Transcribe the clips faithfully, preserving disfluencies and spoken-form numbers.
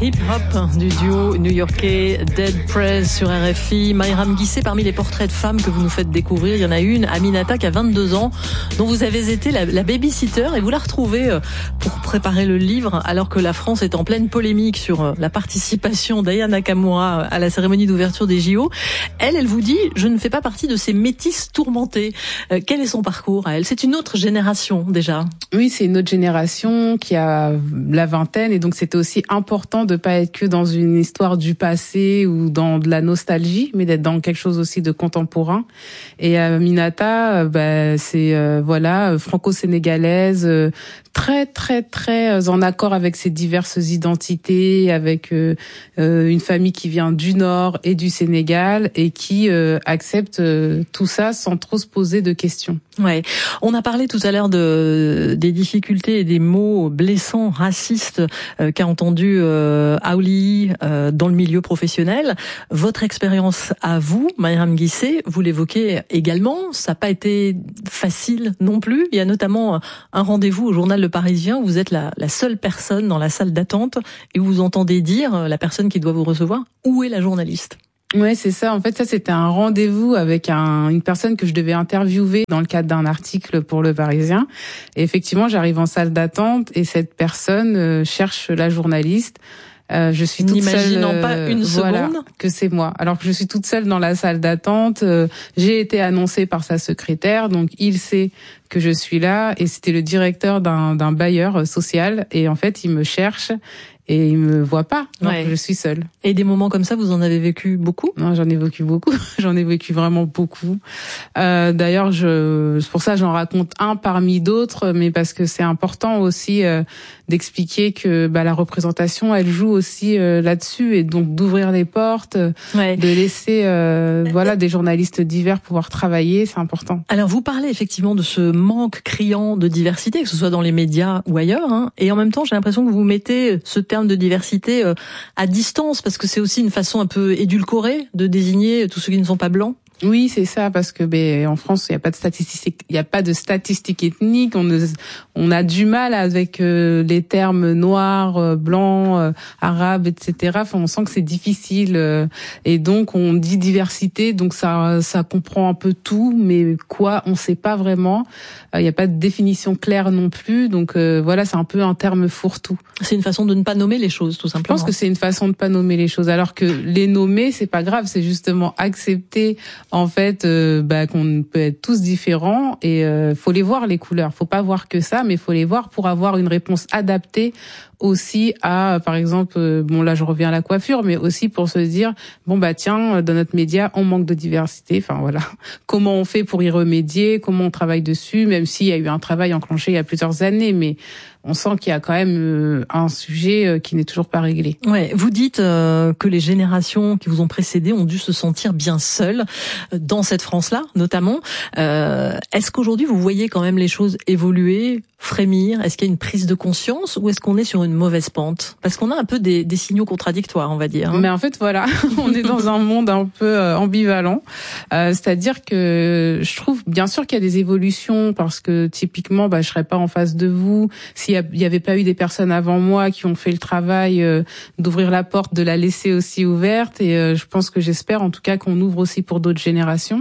hip-hop du duo new-yorkais Dead Prez sur R F I. Mayram Guissé, parmi les portraits de femmes que vous nous faites découvrir, il y en a une, Aminata, qui a vingt-deux ans, dont vous avez été la, la baby-sitter, et vous la retrouvez pour préparer le livre, alors que la France est en pleine polémique sur la participation d'Aya Nakamura à la cérémonie d'ouverture des J O. Elle, elle vous dit, je ne fais pas partie de ces métisses tourmentées. Euh, quel est son parcours à elle? C'est une autre génération, déjà. Oui, c'est une autre génération qui a la vingtaine, et donc c'était aussi important de pas être que dans une histoire du passé ou dans de la nostalgie, mais d'être dans quelque chose aussi de contemporain. Et Aminata, bah, c'est euh, voilà, franco-sénégalaise, euh, très très très en accord avec ses diverses identités, avec euh, euh, une famille qui vient du Nord et du Sénégal et qui euh, accepte euh, tout ça sans trop se poser de questions. Ouais, on a parlé tout à l'heure de des difficultés et des mots blessants, racistes euh, qu'a entendu euh, Auli euh, dans le milieu professionnel. Votre expérience à vous, Mayram Guissé, vous l'évoquez également, ça n'a pas été facile non plus. Il y a notamment un rendez-vous au journal Le Parisien où vous êtes la, la seule personne dans la salle d'attente et où vous entendez dire, la personne qui doit vous recevoir, où est la journaliste ? Ouais, c'est ça. En fait, ça, c'était un rendez-vous avec un, une personne que je devais interviewer dans le cadre d'un article pour Le Parisien. Et effectivement, j'arrive en salle d'attente et cette personne euh, cherche la journaliste. Euh, je suis toute seule. N'imaginant pas une voilà, seconde que c'est moi. Alors que je suis toute seule dans la salle d'attente. Euh, j'ai été annoncée par sa secrétaire, donc il sait que je suis là. Et c'était le directeur d'un, d'un bailleur social. Et en fait, il me cherche. Et il me voit pas, donc ouais. Je suis seule. Et des moments comme ça, vous en avez vécu beaucoup ? Non, j'en ai vécu beaucoup. J'en ai vécu vraiment beaucoup. Euh, d'ailleurs, je, c'est pour ça que j'en raconte un parmi d'autres, mais parce que c'est important aussi euh, d'expliquer que bah, la représentation, elle joue aussi euh, là-dessus, et donc d'ouvrir les portes, ouais. de laisser euh, voilà des journalistes divers pouvoir travailler, c'est important. Alors, vous parlez effectivement de ce manque criant de diversité, que ce soit dans les médias ou ailleurs, hein, et en même temps, j'ai l'impression que vous mettez ce terme de diversité euh, à distance, parce que c'est aussi une façon un peu édulcorée de désigner tous ceux qui ne sont pas blancs. Oui, c'est ça, parce que ben en France, il y a pas de statistiques, il y a pas de statistiques ethniques. On ne, on a du mal avec euh, les termes noirs, euh, blancs, euh, arabes, et cetera. Enfin, on sent que c'est difficile, euh, et donc on dit diversité, donc ça, ça comprend un peu tout, mais quoi, on sait pas vraiment. Il euh, y a pas de définition claire non plus, donc euh, voilà, c'est un peu un terme fourre-tout. C'est une façon de ne pas nommer les choses, tout simplement. Je pense que c'est une façon de pas nommer les choses, alors que les nommer, c'est pas grave, c'est justement accepter. En fait, euh, bah, qu'on peut être tous différents, et euh, faut les voir les couleurs. Faut pas voir que ça, mais faut les voir pour avoir une réponse adaptée aussi à, par exemple, euh, bon là je reviens à la coiffure, mais aussi pour se dire bon bah tiens, dans notre média on manque de diversité. Enfin voilà, comment on fait pour y remédier, comment on travaille dessus, même s'il y a eu un travail enclenché il y a plusieurs années, mais on sent qu'il y a quand même euh, un sujet euh, qui n'est toujours pas réglé. Ouais, vous dites euh, que les générations qui vous ont précédé ont dû se sentir bien seules dans cette France-là, notamment. Euh, est-ce qu'aujourd'hui vous voyez quand même les choses évoluer, frémir ? Est-ce qu'il y a une prise de conscience, ou est-ce qu'on est sur une mauvaise pente ? Parce qu'on a un peu des, des signaux contradictoires, on va dire. Hein. Mais en fait, voilà, on est dans un monde un peu euh, ambivalent. Euh, c'est-à-dire que je trouve bien sûr qu'il y a des évolutions, parce que typiquement, bah, je serais pas en face de vous si il y avait pas eu des personnes avant moi qui ont fait le travail euh, d'ouvrir la porte, de la laisser aussi ouverte, et euh, je pense que j'espère en tout cas qu'on ouvre aussi pour d'autres générations.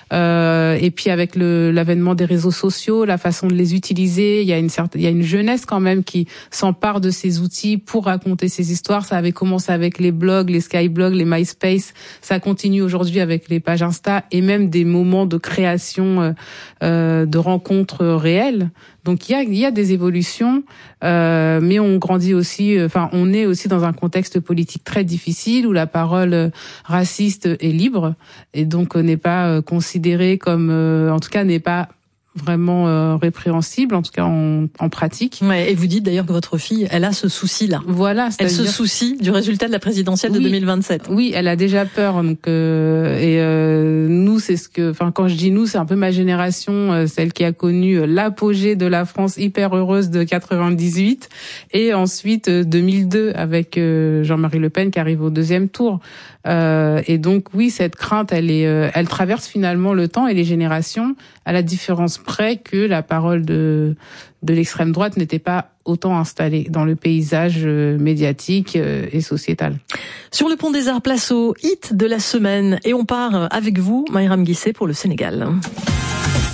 Euh, et puis avec le l'avènement des réseaux sociaux, la façon de les utiliser, il y a une certaine, il y a une jeunesse quand même qui s'empare de ces outils pour raconter ces histoires. Ça avait commencé avec les blogs, les skyblogs, les MySpace, ça continue aujourd'hui avec les pages Insta, et même des moments de création, euh, euh, de rencontres réelles. Donc il y a il y a des évolutions, euh, mais on grandit aussi, enfin euh, on est aussi dans un contexte politique très difficile où la parole euh, raciste est libre, et donc euh, n'est pas euh, considérée comme, euh, en tout cas n'est pas vraiment euh, répréhensible, en tout cas en, en pratique. Ouais, et vous dites d'ailleurs que votre fille, elle a ce souci-là. Voilà, elle se soucie du résultat de la présidentielle oui, de deux mille vingt-sept. Oui, elle a déjà peur. Donc euh, et euh, nous, c'est ce que, enfin quand je dis nous, c'est un peu ma génération, euh, celle qui a connu euh, l'apogée de la France hyper heureuse de quatre-vingt-dix-huit, et ensuite euh, deux mille deux avec euh, Jean-Marie Le Pen qui arrive au deuxième tour. Euh, et donc oui, cette crainte, elle est, euh, elle traverse finalement le temps et les générations, à la différence près que la parole de de l'extrême droite n'était pas autant installée dans le paysage médiatique et sociétal. Sur le pont des Arts, place au hit de la semaine, et on part avec vous, Mayram Guissé, pour le Sénégal.